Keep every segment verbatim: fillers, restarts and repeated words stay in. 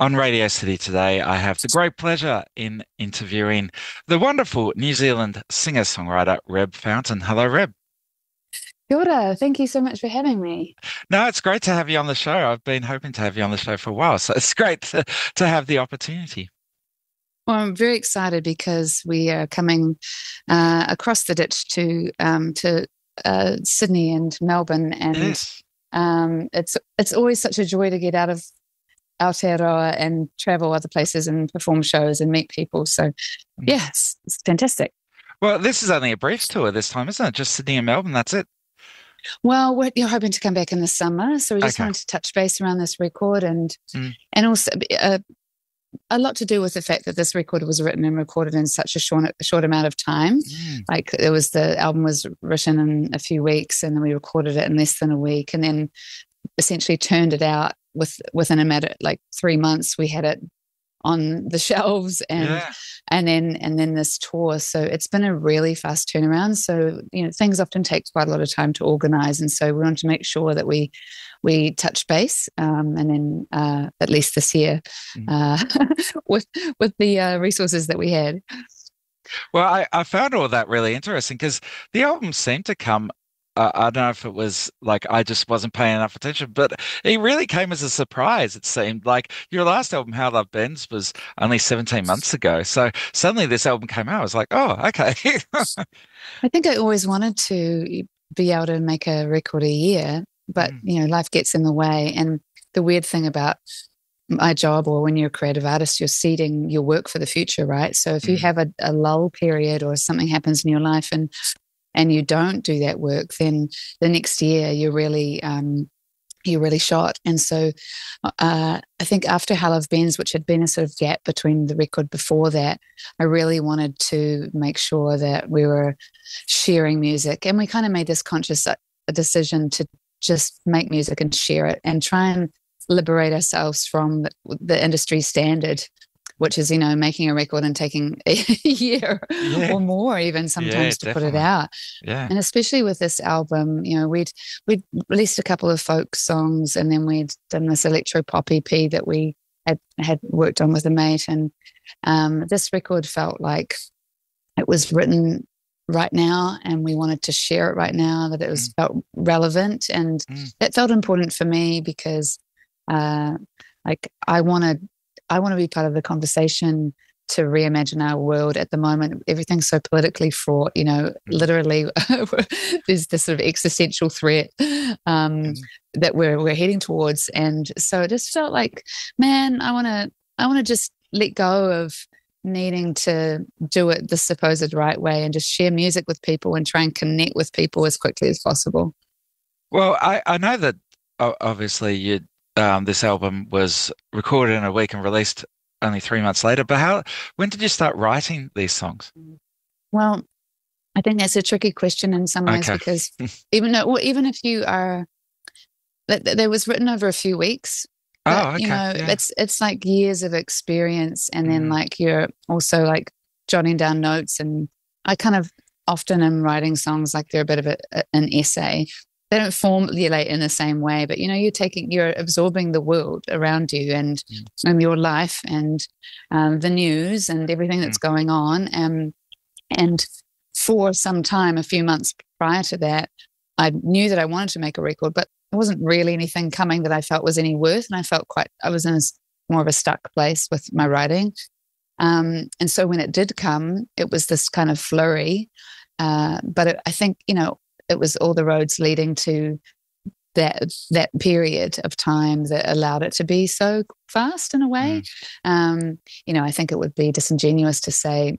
On Radio City today, I have the great pleasure in interviewing the wonderful New Zealand singer-songwriter Reb Fountain. Hello, Reb. Kia ora. Thank you so much for having me. No, it's great to have you on the show. I've been hoping to have you on the show for a while, so it's great to, to have the opportunity. Well, I'm very excited because we are coming uh, across the ditch to um, to uh, Sydney and Melbourne, and Yes. um, it's it's always such a joy to get out of Aotearoa and travel other places and perform shows and meet people. So, yes, it's fantastic. Well, this is only a brief tour this time, isn't it? Just Sydney and Melbourne, that's it. Well, we're you're hoping to come back in the summer, so we just Okay. wanted to touch base around this record and Mm. and also uh, a lot to do with the fact that this record was written and recorded in such a short, short amount of time. Mm. Like it was the album was written in a few weeks, and then we recorded it in less than a week, and then essentially turned it out with within a matter like three months. We had it on the shelves, and Yeah. and then and then this tour. So it's been a really fast turnaround. So you know things often take quite a lot of time to organize, and so we wanted to make sure that we we touch base, um, and then uh, at least this year Mm. uh, with with the uh, resources that we had. Well, I, I found all that really interesting because the album seemed to come. Uh, I don't know if it was like I just wasn't paying enough attention, but it really came as a surprise. It seemed like your last album, How Love Bends, was only seventeen months ago. So suddenly this album came out. I was like, oh, okay. I think I always wanted to be able to make a record a year, but Mm. you know life gets in the way. And the weird thing about my job, or when you're a creative artist, you're seeding your work for the future, right? So if you Mm. have a, a lull period or something happens in your life and and you don't do that work, then the next year you're really um, you're really shot. And so uh, I think after How Love Bends, which had been a sort of gap between the record before that, I really wanted to make sure that we were sharing music, and we kind of made this conscious uh, decision to just make music and share it and try and liberate ourselves from the, the industry standard, which is, you know, making a record and taking a year Yeah. or more, even Yeah, sometimes to put it definitely. out. Yeah. And especially with this album, you know, we'd we'd released a couple of folk songs, and then we'd done this electro pop E P that we had had worked on with a mate. And um, this record felt like it was written right now, and we wanted to share it right now, that it was Mm. felt relevant, and Mm. it felt important for me because uh, like I want to I want to be part of the conversation to reimagine our world. At the moment, everything's so politically fraught, you know, Mm. literally there's this sort of existential threat um, Mm. that we're we're heading towards. And so it just felt like, man, I want to I want to just let go of needing to do it the supposed right way and just share music with people and try and connect with people as quickly as possible. Well, I, I know that o- obviously you um, this album was recorded in a week and released only three months later, but how when did you start writing these songs? Well, I think that's a tricky question in some ways Okay. because even though, well, even if you are, that that was written over a few weeks, but Oh, you okay. know, Yeah. it's it's like years of experience, and then Mm. like you're also like jotting down notes, and I kind of often am writing songs like they're a bit of a, a- an essay. They don't formulate in the same way, but you know, you're taking, you're absorbing the world around you, and Mm. and your life, and um, the news, and everything Mm. that's going on, and and for some time, a few months prior to that, I knew that I wanted to make a record, but there wasn't really anything coming that I felt was any worth. And I felt quite, I was in a s- more of a stuck place with my writing. Um, and so when it did come, it was this kind of flurry. Uh, but it, I think, you know, it was all the roads leading to that that period of time that allowed it to be so fast in a way. Mm. Um, you know, I think it would be disingenuous to say,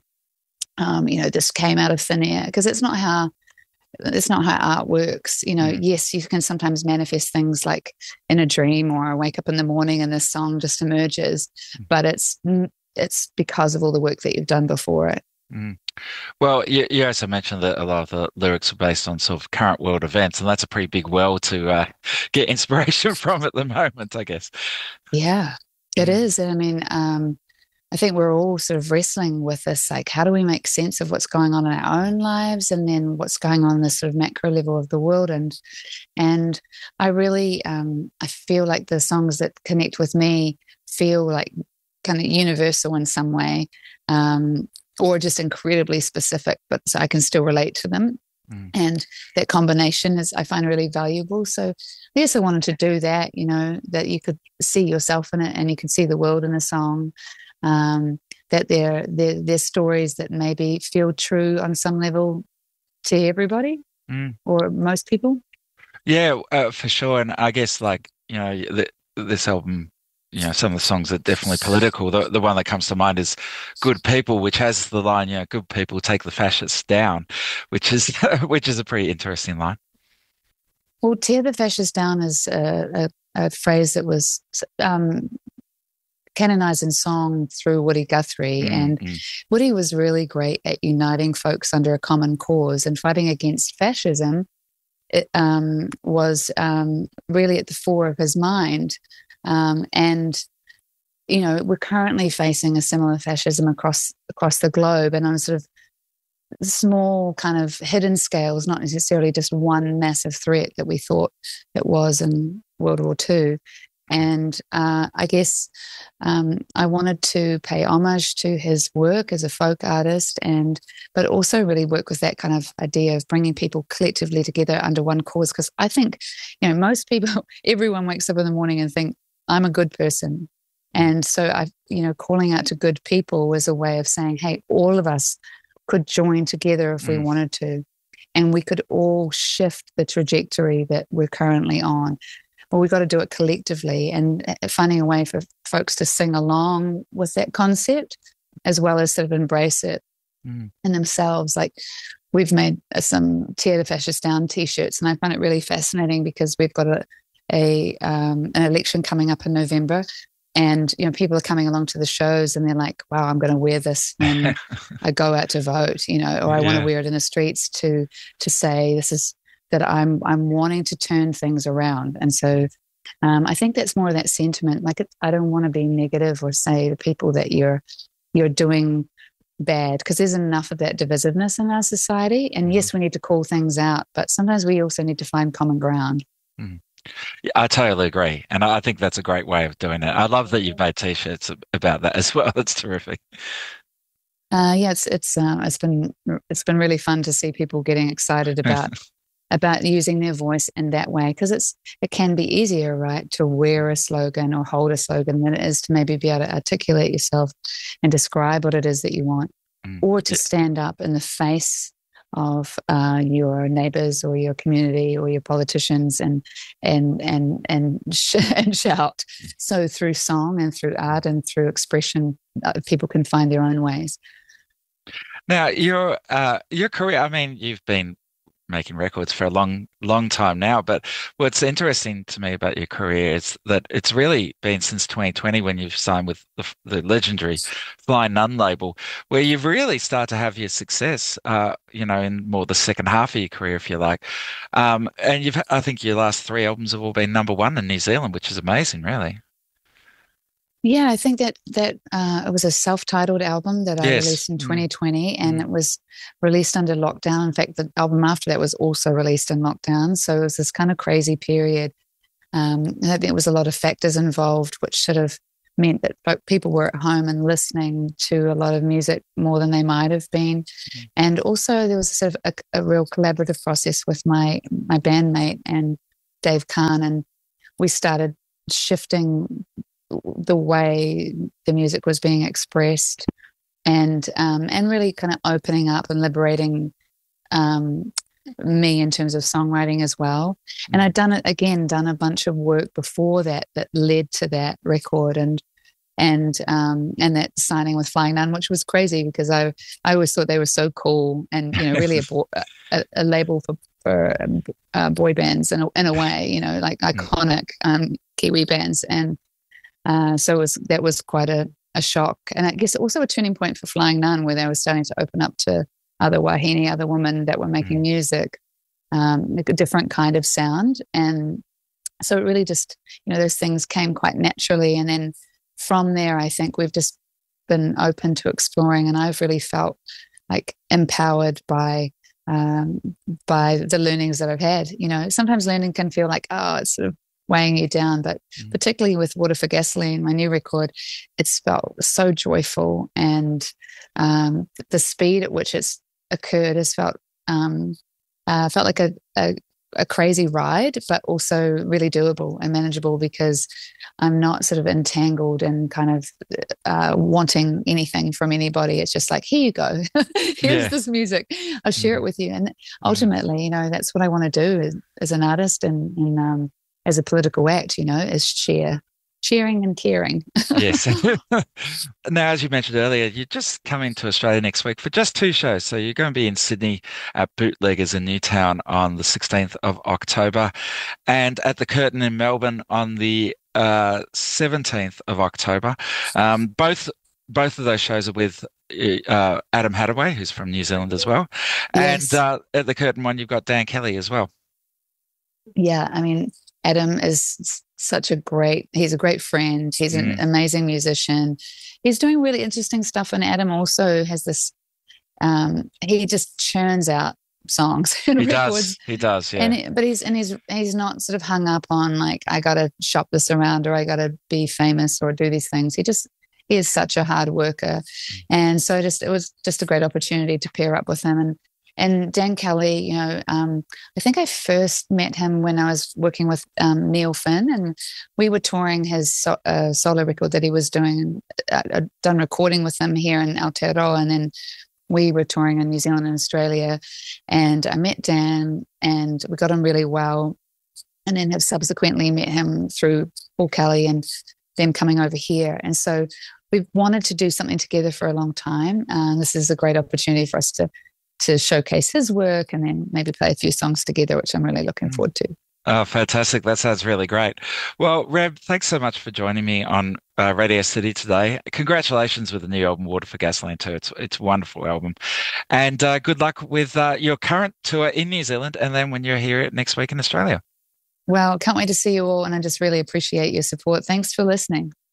um, you know, this came out of thin air, because it's not how it's not how art works. You know, Mm. yes, you can sometimes manifest things like in a dream, or I wake up in the morning and this song just emerges, Mm. but it's it's because of all the work that you've done before it. Mm. Well, you, you also mentioned that a lot of the lyrics are based on sort of current world events, and that's a pretty big well to uh, get inspiration from at the moment, I guess. Yeah, it Mm. is. And I mean, um, I think we're all sort of wrestling with this, like, how do we make sense of what's going on in our own lives, and then what's going on in this sort of macro level of the world. And and I really, um, I feel like the songs that connect with me feel like kind of universal in some way, um, or just incredibly specific, but so I can still relate to them. Mm. And that combination is, I find, really valuable. So yes, I wanted to do that, you know, that you could see yourself in it and you can see the world in a song, um, that they're, they're, they're stories that maybe feel true on some level to everybody mm. or most people. Yeah, uh, for sure. And I guess, like, you know, the, this album, you know, some of the songs are definitely political. The the one that comes to mind is "Good People," which has the line, you know, "Good people take the fascists down," which is which is a pretty interesting line. Well, "Tear the fascists down" is a, a, a phrase that was um, canonized in song through Woody Guthrie, mm, and mm. Woody was really great at uniting folks under a common cause, and fighting against fascism. It um, was um, really at the fore of his mind. Um, and, you know, we're currently facing a similar fascism across across the globe, and on sort of small kind of hidden scales, not necessarily just one massive threat that we thought it was in World War Two. And uh, I guess um, I wanted to pay homage to his work as a folk artist, and but also really work with that kind of idea of bringing people collectively together under one cause. Because I think, you know, most people, everyone wakes up in the morning and think, I'm a good person. And so I, you know, calling out to good people was a way of saying, hey, all of us could join together if we mm. wanted to, and we could all shift the trajectory that we're currently on. But we've got to do it collectively, and finding a way for folks to sing along with that concept as well as sort of embrace it mm. in themselves. Like, we've made some Tear the Fascists Down t-shirts, and I find it really fascinating because we've got a, a um, an election coming up in November, and, you know, people are coming along to the shows and they're like, wow, I'm going to wear this when I go out to vote, you know, or I yeah. want to wear it in the streets to to say this is that I'm I'm wanting to turn things around. And so um, I think that's more of that sentiment. Like, it, I don't want to be negative or say to people that you're you're doing bad, because there's enough of that divisiveness in our society. And yes, we need to call things out, but sometimes we also need to find common ground. Mm. Yeah, I totally agree. And I think that's a great way of doing it. I love that you've made t-shirts about that as well. It's terrific. Uh, yeah, it's it's uh, it's been it's been really fun to see people getting excited about about using their voice in that way, because it's it can be easier, right, to wear a slogan or hold a slogan than it is to maybe be able to articulate yourself and describe what it is that you want, mm. or to stand up in the face of uh, your neighbors or your community or your politicians and and and and, sh- and shout. So through song and through art and through expression, uh, people can find their own ways. Now, your uh, your career, I mean, you've been making records for a long, long time now. But what's interesting to me about your career is that it's really been since twenty twenty when you've signed with the, the legendary Flying Nun label, where you've really started to have your success, uh, you know, in more the second half of your career, if you like. Um, and you've, I think your last three albums have all been number one in New Zealand, which is amazing, really. Yeah, I think that that uh, it was a self-titled album that I yes. released in twenty twenty, and mm. it was released under lockdown. In fact, the album after that was also released in lockdown. So it was this kind of crazy period. Um, and I think there was a lot of factors involved, which sort of meant that people were at home and listening to a lot of music more than they might have been. Mm. And also there was a sort of a, a real collaborative process with my my bandmate and Dave Kahn, and we started shifting the way the music was being expressed, and um, and really kind of opening up and liberating um, me in terms of songwriting as well. And I'd done it again, done a bunch of work before that that led to that record and and um, and that signing with Flying Nun, which was crazy because I I always thought they were so cool and, you know, really a, bo- a, a label for for uh, boy bands in a, in a way, you know, like iconic um, Kiwi bands. And Uh, so it was, that was quite a, a shock. And I guess also a turning point for Flying Nun, where they were starting to open up to other wahine, other women that were making mm. music, um, like a different kind of sound. And so it really just, you know, those things came quite naturally. And then from there, I think we've just been open to exploring. And I've really felt like empowered by um, by the learnings that I've had. You know, sometimes learning can feel like, oh, it's sort of weighing you down. But Mm. particularly with Water for Gasoline, my new record, it's felt so joyful, and um, the speed at which it's occurred has felt um, uh, felt like a, a a crazy ride, but also really doable and manageable, because I'm not sort of entangled and kind of uh, wanting anything from anybody. It's just like, here you go. Here's Yeah. this music. I'll share Mm. it with you. And Mm. ultimately, you know, that's what I want to do as, as an artist, and, and um, as a political act, you know, is share, sharing and caring. Yes. Now, as you mentioned earlier, you're just coming to Australia next week for just two shows. So you're going to be in Sydney at Bootleggers in Newtown on the sixteenth of October, and at the Curtin in Melbourne on the uh, seventeenth of October. Um, both both of those shows are with uh, Adam Hadaway, who's from New Zealand as well. And Yes. uh, at the Curtin one, you've got Dan Kelly as well. Yeah, I mean, Adam is such a great, he's a great friend. He's an Mm. amazing musician. He's doing really interesting stuff. And Adam also has this, um, he just churns out songs and He records. does. He does. Yeah. And it, but he's and he's he's not sort of hung up on like, I gotta shop this around, or I gotta be famous or do these things. He just he is such a hard worker. And so just it was just a great opportunity to pair up with him. And and Dan Kelly, you know, um, I think I first met him when I was working with um, Neil Finn, and we were touring his so, uh, solo record that he was doing. Uh, I'd done recording with him here in Aotearoa, and then we were touring in New Zealand and Australia. And I met Dan, and we got on really well. And then have subsequently met him through Paul Kelly and them coming over here. And so we've wanted to do something together for a long time. And this is a great opportunity for us to to showcase his work and then maybe play a few songs together, which I'm really looking forward to. Oh, fantastic. That sounds really great. Well, Reb, thanks so much for joining me on uh, Radio City today. Congratulations with the new album, Water for Gasoline, too. It's, it's a wonderful album. And uh, good luck with uh, your current tour in New Zealand, and then when you're here next week in Australia. Well, can't wait to see you all. And I just really appreciate your support. Thanks for listening.